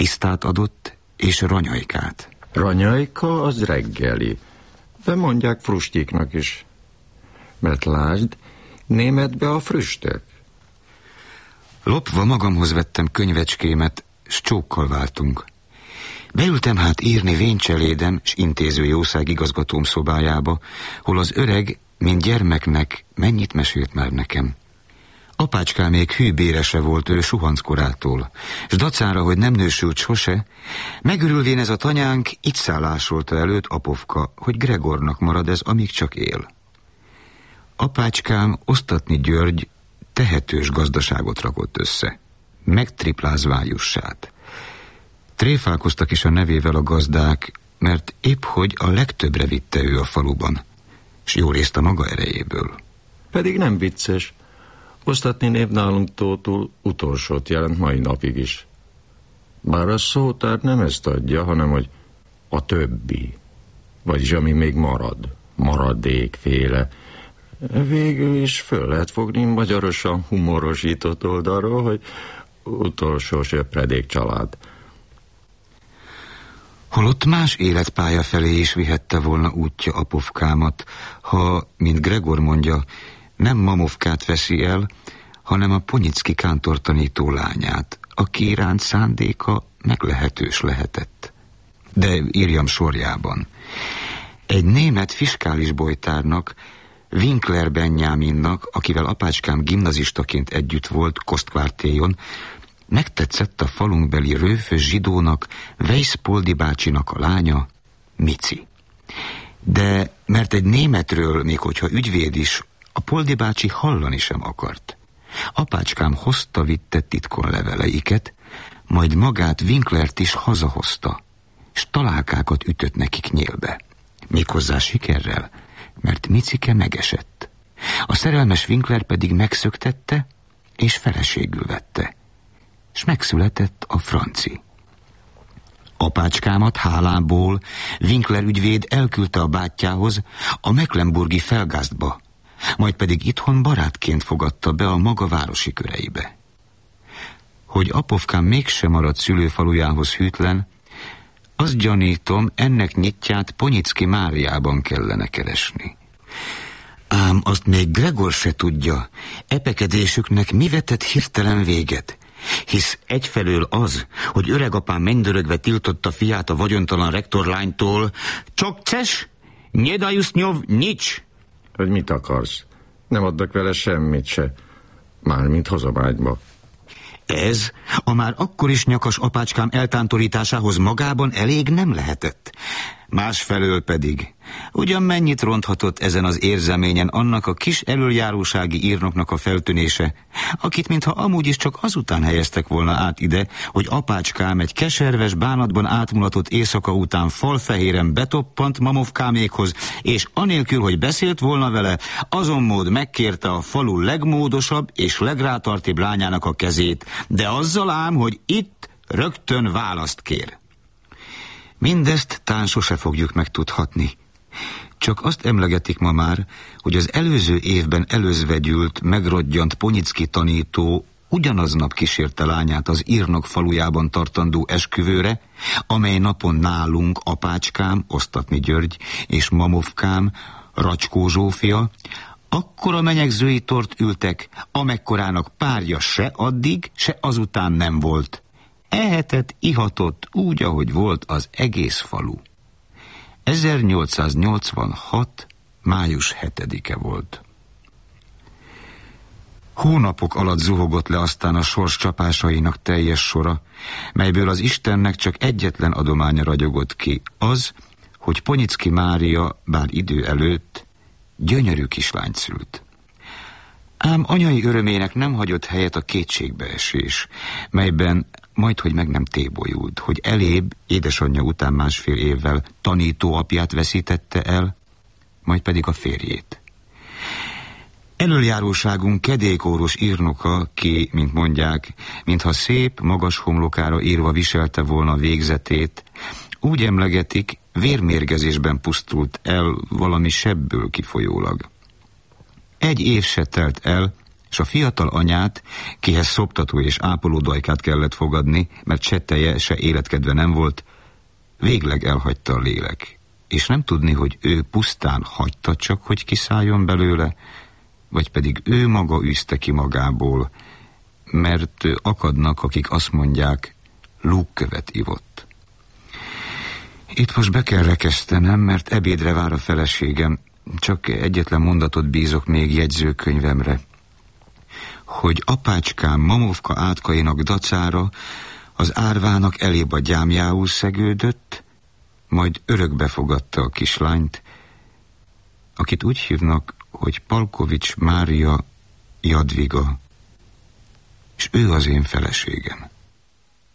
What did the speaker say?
isztát adott, és ranyajkát. Ranyajka az reggeli, de mondják frustyiknak is. Mert lásd, németbe a früstök. Lopva magamhoz vettem könyvecskémet, s csókkal váltunk. Beültem hát írni véncselédem s intéző jószágigazgatóm szobájába, hol az öreg, mint gyermeknek, mennyit mesélt már nekem. Apácskám még hűbérese volt ő suhanckorától, s dacára, hogy nem nősült sose, megörülvén ez a tanyánk, így szállásolta előtt Apovka, hogy Gregornak marad ez, amíg csak él. Apácskám, György tehetős gazdaságot rakott össze, megtriplázvá Jussát. Tréfálkoztak is a nevével a gazdák, mert épp hogy a legtöbbre vitte ő a faluban, s jó részt a maga erejéből. Pedig nem vicces. Osztatni név nálunk Tótul utolsót jelent mai napig is. Bár a szótár nem ezt adja, hanem hogy a többi, vagyis ami még marad, maradékféle. Végül is föl lehet fogni magyarosan humorosított oldalról, hogy utolsó söpredék család. Holott más életpálya felé is vihette volna útja Apovkámat, ha, mint Gregor mondja, nem Mamovkát veszi el, hanem a Ponyicki kántortanító lányát, aki iránt szándéka meglehetős lehetett. De írjam sorjában. Egy német fiskális bojtárnak, Winkler Benjaminnak, akivel apácskám gimnazistaként együtt volt Kostkvártéjon, megtetszett a falunkbeli rőfös zsidónak, Weiszpoldi bácsinak a lánya, Mici. De mert egy németről, még hogyha ügyvéd is, a Poldi bácsi hallani sem akart. Apácskám hozta-vitte titkon leveleiket, majd magát Winklert is hazahozta, s találkákat ütött nekik nyélbe. Méghozzá sikerrel, mert Micike megesett. A szerelmes Winkler pedig megszöktette, és feleségül vette. S megszületett a Franci. Apácskámat hálából Winkler ügyvéd elküldte a bátyjához, a Mecklenburgi Felgásztba, majd pedig itthon barátként fogadta be a maga városi köreibe. Hogy Apovkám mégsem maradt szülőfalujához hűtlen, azt gyanítom, ennek nyitját Ponyicki Máriában kellene keresni. Ám azt még Gregor se tudja, epekedésüknek mi vetett hirtelen véget, hisz egyfelől az, hogy öregapám mennydörögve tiltotta fiát a vagyontalan rektorlánytól, csak ces, nie dajusz nyov, nics. Hogy mit akarsz? Nem adnak vele semmit se, mármint hazamágyba. Ez a már akkor is nyakas apácskám eltántorításához magában elég nem lehetett. Másfelől pedig, ugyan mennyit ronthatott ezen az érzeményen annak a kis elöljárósági írnoknak a feltűnése, akit mintha amúgy is csak azután helyeztek volna át ide, hogy apácskám egy keserves, bánatban átmulatott éjszaka után falfehéren betoppant Mamovkámékhoz, és anélkül, hogy beszélt volna vele, azon mód megkérte a falu legmódosabb és legrátartibb lányának a kezét, de azzal ám, hogy itt rögtön választ kér. Mindezt tán sose fogjuk megtudhatni. Csak azt emlegetik ma már, hogy az előző évben előzvegyült, megrodjant Ponyicki tanító ugyanaznap kísérte lányát az írnok falujában tartandó esküvőre, amely napon nálunk apácskám, György és Mamovkám, Racskó Zsófia, akkora menyegzői tort ültek, amekkorának párja se addig, se azután nem volt. Ehetett, ihatott úgy, ahogy volt az egész falu. 1886. május 7-e volt. Hónapok alatt zuhogott le aztán a sors csapásainak teljes sora, melyből az Istennek csak egyetlen adománya ragyogott ki, az, hogy Ponyicki Mária, bár idő előtt, gyönyörű kislányt szült. Ám anyai örömének nem hagyott helyet a kétségbeesés, melyben majdhogy meg nem tébolyult, hogy elébb édesanyja után 1,5 évvel tanítóapját veszítette el, majd pedig a férjét. Elöljáróságunk kedékóros írnoka, ki, mint mondják, mintha szép, magas homlokára írva viselte volna végzetét, úgy emlegetik, vérmérgezésben pusztult el valami sebből kifolyólag. 1 év se telt el, s a fiatal anyát, kihez szoptató és ápoló Dajkát kellett fogadni, mert se teje, se életkedve nem volt, végleg elhagyta a lélek, és nem tudni, hogy ő pusztán hagyta csak, hogy kiszálljon belőle, vagy pedig ő maga űzte ki magából, mert akadnak, akik azt mondják, lúgkövet ivott. Itt most be kell rekesztenem, mert ebédre vár a feleségem, csak egyetlen mondatot bízok még jegyzőkönyvemre, hogy apácskám Mamovka átkainak dacára az árvának elébb a gyámjául szegődött, majd örökbe fogadta a kislányt, akit úgy hívnak, hogy Palkovics Mária Jadviga, és ő az én feleségem.